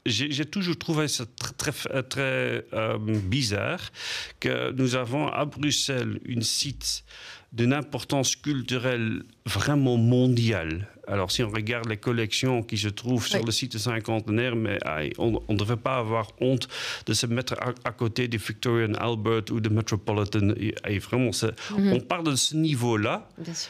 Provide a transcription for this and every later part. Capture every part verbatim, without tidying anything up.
j'ai, j'ai toujours trouvé ça très, très, très euh, bizarre que nous avons à Bruxelles une site d'une importance culturelle vraiment mondiale. Alors, si on regarde les collections qui se trouvent oui. sur le site de Cinquantenaire, mais aïe, on ne devrait pas avoir honte de se mettre à, à côté du Victorian Albert ou du Metropolitan. Et vraiment, mm-hmm. on parle de ce niveau-là. Bien sûr.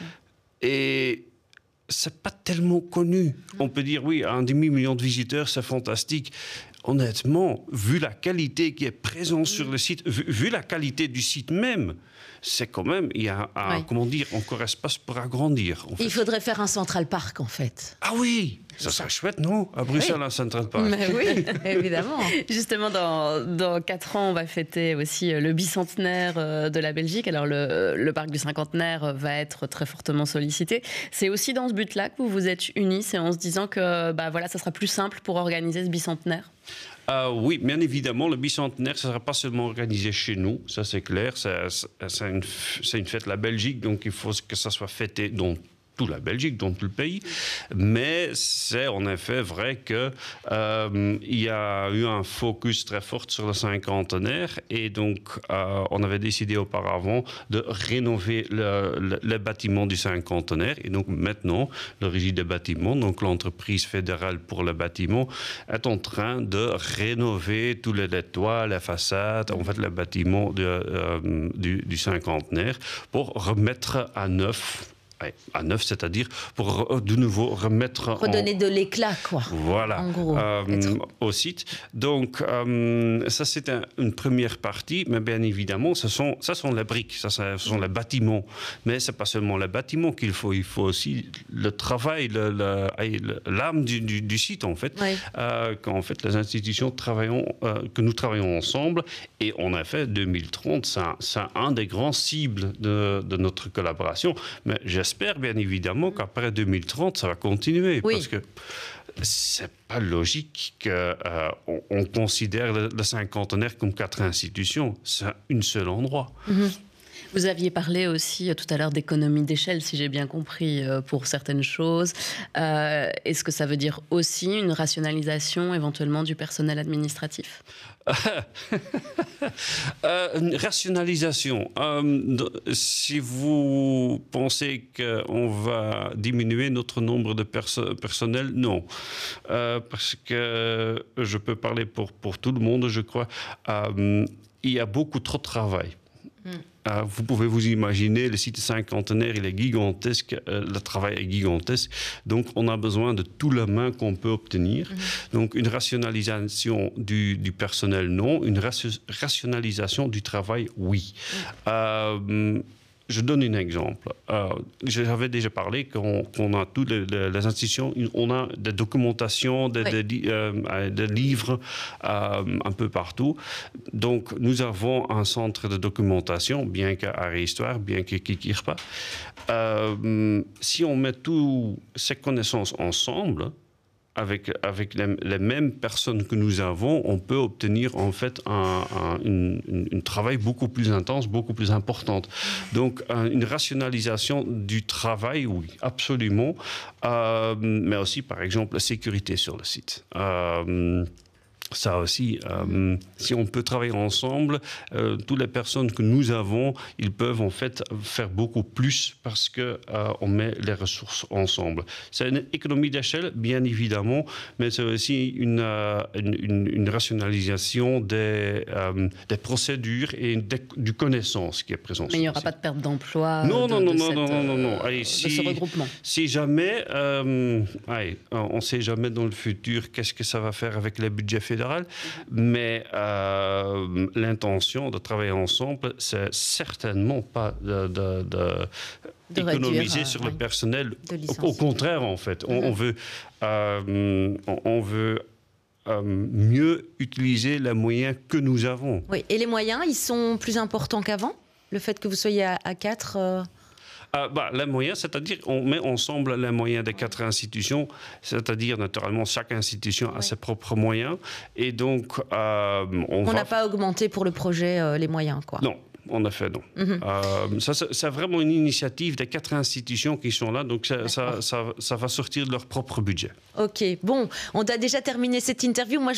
Et c'est pas tellement connu. On peut dire, oui, un demi-million de visiteurs, c'est fantastique. Honnêtement, vu la qualité qui est présente mmh. sur le site, vu, vu la qualité du site même, c'est quand même, il y a, un, oui. comment dire, encore espace pour agrandir. En fait. Il faudrait faire un Central Park, en fait. Ah oui, ça serait chouette, non? À Bruxelles, oui. un Central Park. Mais oui, évidemment. Justement, dans, dans quatre ans, on va fêter aussi le bicentenaire de la Belgique. Alors, le, le parc du Cinquantenaire va être très fortement sollicité. C'est aussi dans ce but-là que vous vous êtes unis, c'est en se disant que bah, voilà, ça sera plus simple pour organiser ce bicentenaire? Euh, oui, bien évidemment, le bicentenaire, ça ne sera pas seulement organisé chez nous, ça c'est clair. C'est, c'est, une, c'est une fête de la Belgique, donc il faut que ça soit fêté dans toute la Belgique, dans tout le pays. Mais c'est en effet vrai qu'il euh, y a eu un focus très fort sur le cinquantenaire et donc euh, on avait décidé auparavant de rénover le, le, le bâtiment du cinquantenaire. Et donc maintenant, le Régie des bâtiments, donc l'entreprise fédérale pour le bâtiment, est en train de rénover tous les toits, les façades, en fait le bâtiment de, euh, du, du cinquantenaire pour remettre à neuf. À neuf, c'est-à-dire pour de nouveau remettre... Redonner en... de l'éclat, quoi. Voilà, en gros, euh, au site. Donc, euh, ça, c'est un, une première partie, mais bien évidemment, ce sont, ça sont les briques, ça, ce sont les bâtiments. Mais ce n'est pas seulement les bâtiments qu'il faut, il faut aussi le travail, le, le, l'âme du, du, du site, en fait. Oui. Euh, quand, en fait, les institutions travaillons, euh, que nous travaillons ensemble. Et en effet, deux mille trente, c'est un, c'est un des grands cibles de, de notre collaboration. Mais j'espère bien évidemment qu'après deux mille trente, ça va continuer. Oui. Parce que c'est pas logique qu'on euh, on considère le, le cinquantenaire comme quatre institutions. C'est un seul endroit. Mm-hmm. Vous aviez parlé aussi tout à l'heure d'économie d'échelle, si j'ai bien compris, pour certaines choses. Euh, est-ce que ça veut dire aussi une rationalisation éventuellement du personnel administratif? euh, Une rationalisation. Euh, si vous pensez qu'on va diminuer notre nombre de perso- personnel, non. Euh, parce que je peux parler pour, pour tout le monde, je crois. Euh, il y a beaucoup trop de travail. Mm. Euh, vous pouvez vous imaginer, le site cinquantenaire, il est gigantesque, euh, le travail est gigantesque, donc on a besoin de tout la main qu'on peut obtenir. Mm-hmm. Donc une rationalisation du, du personnel, non. Une raci- rationalisation du travail, oui. Mm. Euh, Je donne un exemple. Euh, j'avais déjà parlé qu'on, qu'on a toutes les, les institutions, on a des documentations, des, oui. des, euh, des livres euh, un peu partout. Donc, nous avons un centre de documentation, bien qu'à Histoire, bien qu'à Kikirpa. Euh, si on met toutes ces connaissances ensemble, Avec, avec les, les mêmes personnes que nous avons, on peut obtenir en fait un, un une, une travail beaucoup plus intense, beaucoup plus important. Donc un, une rationalisation du travail, oui, absolument. Euh, mais aussi, par exemple, la sécurité sur le site. Euh, Ça aussi, euh, si on peut travailler ensemble, euh, toutes les personnes que nous avons, ils peuvent en fait faire beaucoup plus parce qu'on euh, met les ressources ensemble. C'est une économie d'échelle, bien évidemment, mais c'est aussi une, euh, une, une rationalisation des, euh, des procédures et des, du connaissance qui est présente. Mais il n'y aura pas de perte d'emploi non, de, non, non, de, non, cette, non, non, non, non. Allez, de si, ce regroupement. Si jamais, euh, allez, on ne sait jamais dans le futur qu'est-ce que ça va faire avec les budgets fédéraux. Mais euh, l'intention de travailler ensemble, c'est certainement pas de, de, de, de économiser réduire, sur euh, le personnel. Au, au contraire, en fait, on, mm-hmm. on veut, euh, on, on veut euh, mieux utiliser les moyens que nous avons. Oui, et les moyens, ils sont plus importants qu'avant? Le fait que vous soyez à, à quatre euh... Euh, bah, les moyens, c'est-à-dire on met ensemble les moyens des quatre institutions, c'est-à-dire naturellement chaque institution a oui. ses propres moyens et donc euh, on n'a va... pas augmenté pour le projet euh, les moyens, quoi. Non. En effet, non. Mm-hmm. Euh, ça, c'est, c'est vraiment une initiative des quatre institutions qui sont là, donc ça, ça, ça, ça va sortir de leur propre budget. Ok, bon, on a déjà terminé cette interview. Moi,